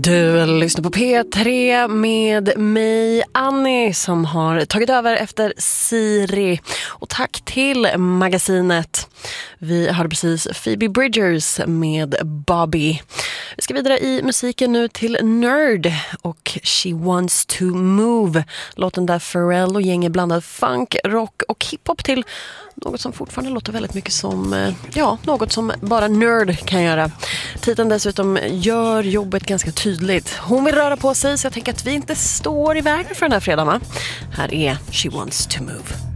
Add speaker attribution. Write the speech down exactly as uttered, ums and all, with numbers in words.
Speaker 1: Du lyssnar på P tre med mig, Annie, som har tagit över efter Siri. Och tack till magasinet. Vi hörde precis Phoebe Bridgers med Bobby. Vi ska vidare i musiken nu till Nerd och She Wants to Move. Låten där Pharrell och gänget blandad funk, rock och hiphop till något som fortfarande låter väldigt mycket som, ja, något som bara Nerd kan göra. Titeln dessutom gör jobbet ganska tydligt. Hon vill röra på sig, så jag tänker att vi inte står i vägen för den här fredagen, va? Här är She Wants to Move.